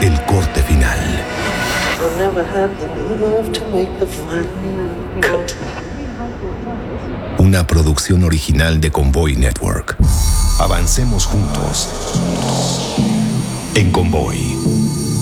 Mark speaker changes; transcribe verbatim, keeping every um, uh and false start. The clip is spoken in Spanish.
Speaker 1: El corte final. Una producción original de Convoy Network. Avancemos juntos. En Convoy.